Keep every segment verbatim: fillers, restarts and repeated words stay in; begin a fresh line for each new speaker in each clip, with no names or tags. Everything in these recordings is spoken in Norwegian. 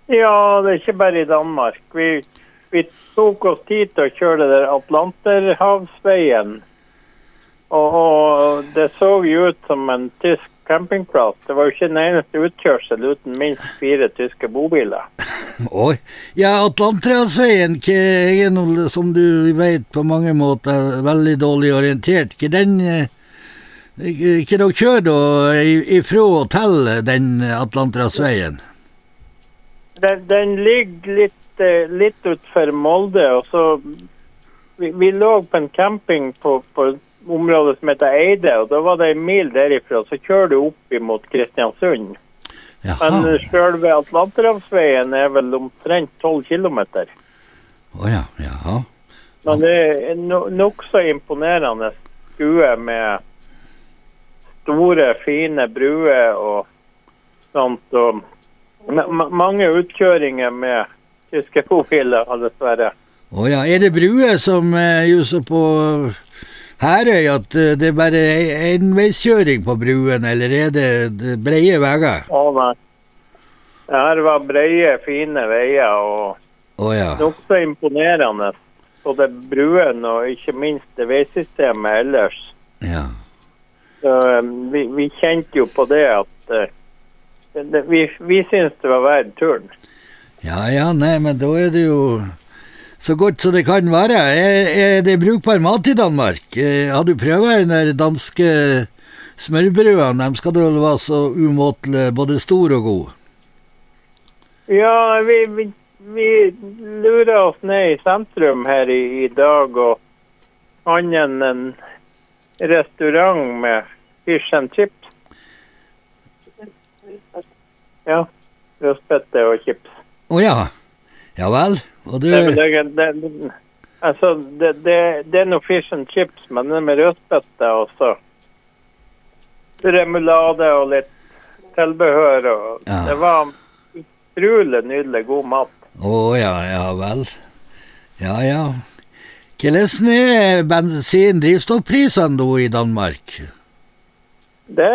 Ja, det er ikke bare i Danmark. Vi, vi tok oss tid til å kjøre det der Atlanterhavsveien. Og, og det så jo ut som en tysk campingplass. Det var jo ikke den eneste utkjørsel uten minst fire tyske bobiler.
Oi. Ja, Atlanterhavsveien, jeg er noe, som du vet, på mange måter veldig dårlig orientert. Ikke den, ikke dere kjører da ifra og til den Atlanterhavsveien?
Den, den ligger litt, litt utfor Molde, og så vi, vi lå på en camping på, på området som heter Eide, og da var det en mil derifra, så kjører du opp imot Kristiansund. Jaha. Men selve Atlanterhavsveien er vel omtrent tolv kilometer.
Åja, oh, ja.
Men det er no, nok så imponerende skue med store, fine bruer og sånt, og ma- mange utkjøringer med tyske bobiler, dessverre.
Åja, er det bruer som er jo så på Herøy, at det er bare enveiskjøring på bruen, eller er det breie veier?
Å nei. Her var breie, fine veier, og
oh, ja.
nok så imponerende. Og det bruen, og ikke minst det veisystemet ellers.
Ja.
Så vi, vi kjente jo på det at uh, det, vi, vi synes det var verdt turen.
Ja, ja, nei, men da er det jo så godt så det kan være. Er, er det brukbar mat i Danmark? Eh, har du prøvet den der danske smørbrødene? De skal da være så umåtelig både stor og god. Ja,
vi, vi, vi lurer oss ned i sentrum her i, i dag, og fant en restaurant med fish and chips. Ja, røstbette og chips.
Å ja, ja vel. Og det...
Det, det, det, altså, det, det, det er noe fish and chips, men det er med røstbette og så remulade og litt tilbehør. Og ja. Det var utrolig nydelig god mat.
Å ja, ja vel. Ja, ja. Hvordan er bensin- drivstoffprisene da i Danmark?
Det,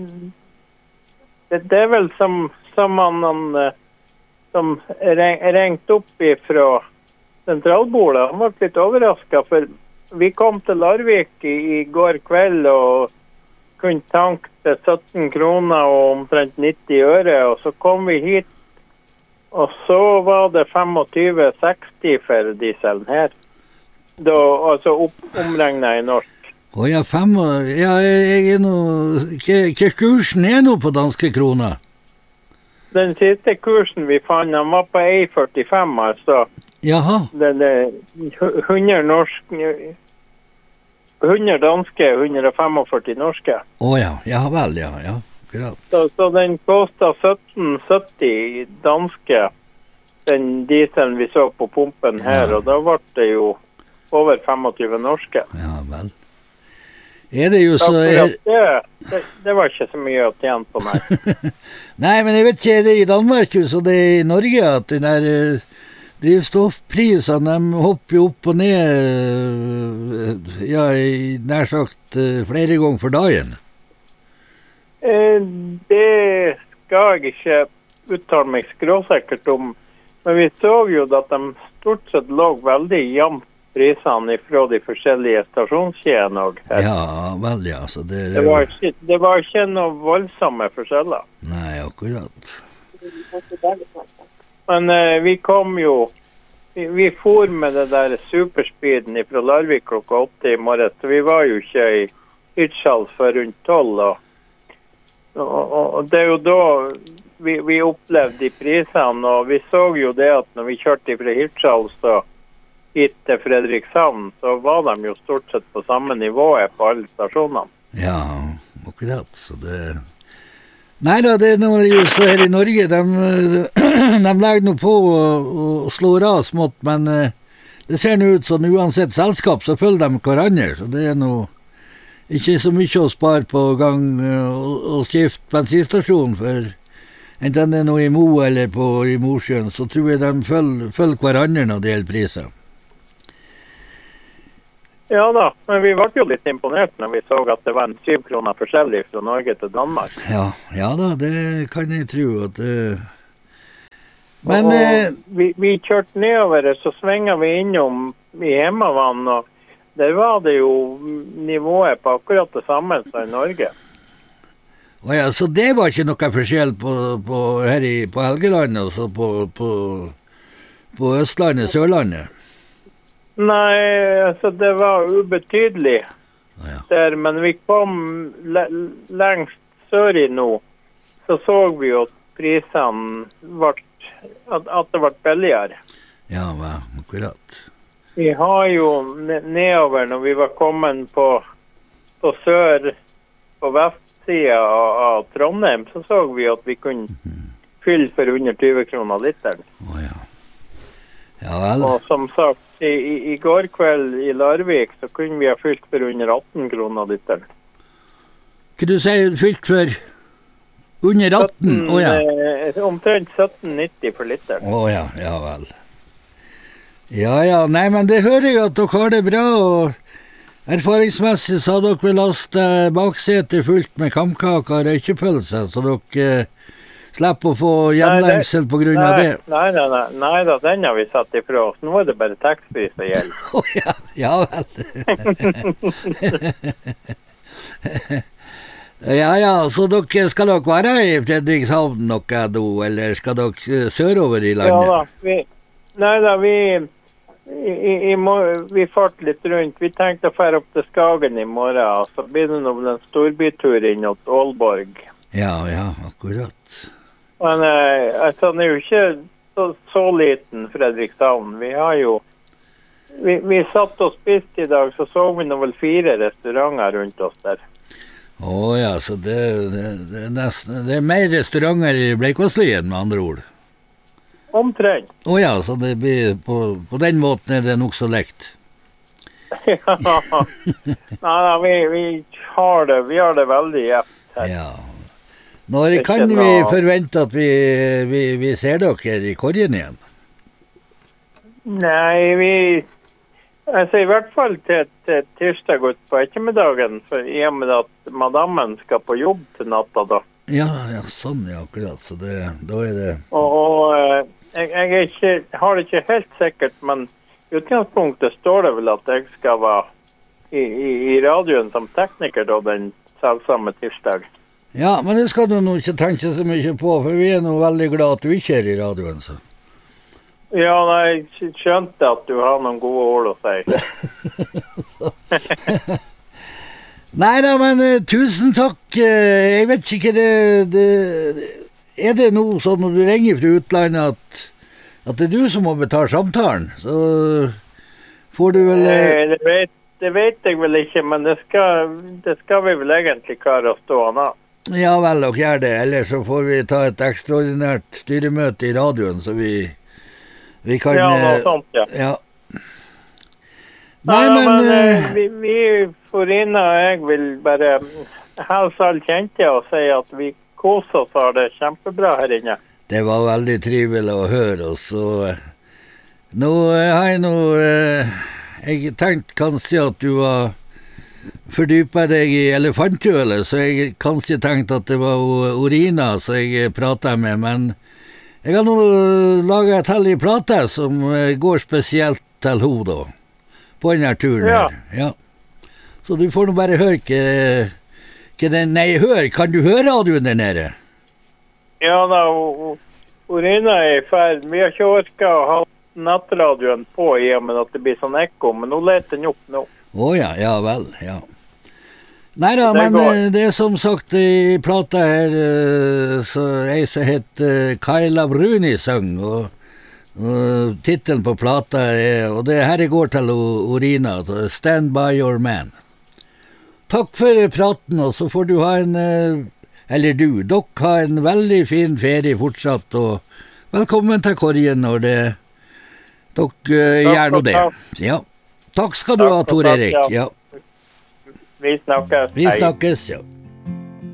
det, det er vel som, som man... man som ringte opp fra sentralbordet. Han var litt overrasket, for vi kom til Larvik i, i går kveld og kunne tanke til sytten kroner og omtrent nitti øre, og så kom vi hit, og så var det tjuefem seksti for dieselen her. Da, altså opp, omregnet i norsk.
Å ja, fem, ja, jeg er noe, hva kursen er nå på danske kroner?
Den siste kursen vi fant, den var på en førtifem, altså.
Jaha.
Den er hundre norsk, hundre danske, hundre førtifem norske.
Å ja, ja vel, ja, ja.
Så, så den kostet sytten sytti danske, den dieselen vi så på pumpen her, ja. Og da var det jo over tjuefem norske.
Ja vel. Er det jo så... Er...
Det, det, det var ikke så mye å tjene på meg.
Nei, men jeg vet ikke, er det i Danmark så det er i Norge at den der uh, drivstoffprisene, de hopper jo opp og ned, uh, ja, nær sagt uh, flere ganger for dagen.
Eh, det skal jeg ikke uttale meg skråsikkert om, men vi så jo at de stort sett lå veldig jevnt prisene fra de forskjellige stasjonskjedene også.
Ja, vel ja. Så det,
det, var ikke, det var ikke noe voldsomme forskjeller.
Nei, akkurat.
Men eh, vi kom jo, vi, vi for med det der superspeeden fra Larvik klokka åtte i morgen, så vi var jo ikke i Hirtshals for rundt tolv. Og, og, og det er jo da vi, vi opplevde de prisene, og vi så jo det at når vi kjørte fra Hirtshals, så hit til Fredrikshavn, så var de jo stort sett på samme nivået på alle stasjonene.
Ja, akkurat, så det... Nei da, det er noe just her i Norge, de, de legger noe på og slår av smått, men det ser nå ut som uansett selskap, så følger de hverandre, så det er noe ikke så mye å spare på gang og, og skifte bensinstasjon, for enten det er noe i Mo eller på, i Mosjøen, så tror jeg de følger, følger hverandre når det gjelder priser.
Ja da, men vi var jo litt imponert når vi så at det var en syv kroner forskjellig fra Norge til Danmark.
Ja, ja da, det kan jeg tro at det... Men
og
eh,
vi, vi kjørte nedover, så svinger vi innom i Hemavann, og der var det jo nivået på akkurat det samme som i Norge.
å ja, så det var ikke noe forskjell på, på, her i, på Helgelandet, altså på, på, på Østlandet, Sørlandet?
Nei, altså det var ubetydelig
Å ja.
der, men vi kom le lengst sør i nå, så så vi jo at prisene ble, at, at det ble billigere.
Ja, hva, akkurat.
Vi har jo ne nedover, når vi var kommet på, på sør, på vestsiden av, av Trondheim, så så vi at vi kunne fylle for under tjue kroner literen.
Å ja. Ja vel.
Og som sagt, i, i, i går kveld i Larvik, så kunne vi ha fylt for under atten kroner literen.
Hva du sier, fylt for under atten? Å ja.
eh, omtrent sytten nitti for literen.
Å ja, ja vel. Ja, ja, nei, men det hører jeg at dere har det bra, og erfaringsmessig så har dere vel lastet baksetet fullt med kamkaker og røykepølser, så dere eh, slipper å få hjemlengsel på grunn av det.
Nei, nei, nei, nei da, den har vi satt ifra oss. Nå er det bare taxfree som gjelder.
Å ja, ja vel. Ja, ja, så dere, skal dere være i Fredrikshavn noe da, eller skal dere sørover i landet?
Ja da, vi, nei da, vi, i, i, i mor- vi fart litt rundt. Vi tenkte å fære opp til Skagen i morgen, og så blir det noe en storbytur inn til Aalborg.
Ja, ja, akkurat.
Men eh, altså, den er jo ikke så, så liten Fredrikshavn. Vi har jo, vi, vi satt og spiste i dag, så så vi nå vel fire restauranter rundt oss der.
Å ja, så det, det, det, er nesten, det er mer restauranter i Bleikåslien, med andre ord.
Omtrent.
Å ja, så det blir, på, på den måten er det nok så lekt.
Ja. Nei, nei, vi, vi, har det, vi har det veldig jevnt her.
Ja. Når
Ikke
kan vi
noe-
forvente at vi, vi, vi ser dere i korgen igjen?
Nei, vi... Altså i hvert fall til, til tirsdag ut på ettermiddagen, for i og med at madammen skal på jobb til natta da.
Ja, ja, sånn ja, akkurat, så det, da er det...
Og, og eh, jeg, jeg er ikke, har det ikke helt sikkert, men i utgangspunktet står det vel at jeg skal være i, i, i radioen som tekniker da den selvsamme tirsdag.
Ja, men det skal du nå ikke tenke så mye på, for vi er nå veldig glad at du ikke er i radioen, så.
Ja, nei, jeg skjønte at du har noen gode ord å si.
Nei da, men uh, tusen takk. Uh, jeg vet ikke det, det... Er det noe sånn når du ringer fra utlandet at, at det er du som må betale samtalen? Så får du vel... Uh...
Eh, det, vet, det vet jeg vel ikke, men det skal, det skal vi vel egentlig klare å stå an av.
Ja vel, dere gjør det. Ellers så får vi ta et ekstraordinært styremøte i radioen, så vi... Vi kan...
Ja, noe
uh,
sånt, ja.
Ja. Nei,
ja,
men...
men
uh,
eh, vi, vi Forina og jeg vil bare helse alle kjente og si at vi koser oss og har det kjempebra her inne.
Det var veldig trivelig å høre, og så... Uh, nå uh, har jeg nå... Uh, jeg tenkte kanskje at du var fordypet deg i elefantjølet, så jeg kanskje tenkte at det var Orina som jeg pratet med, men... Jeg har nå laget et hellig plate som går spesielt til ho da, på denne turen
Ja.
her. Ja. Så du får nå bare høre hva, hva den, nei, hør, kan du høre radioen der nede?
Ja da, og, og Orina er i ferd. Vi har ikke orket å ha nattradioen på i og med at det blir sånn ekko, men nå leter den opp nå.
Å ja, ja vel, ja. Nei da,
Det
men
går.
eh, det er som sagt i plata her, eh, så jeg som heter Kyla Bruni søng, og, og titelen på plata er, og det her går til O- Orina, Stand by your man. Takk for praten, og så får du ha en, eh, eller du, dere ha en veldig fin ferie fortsatt, og velkommen til korgen når det, dere eh,
Takk
gjør nå
og
det.
takk.
Ja. Takk skal du
Takk
ha,
og
Tor
takk,
Erik.
ja.
Ja.
Vi snakkes.
Vi
Hei.
snakkes, ja.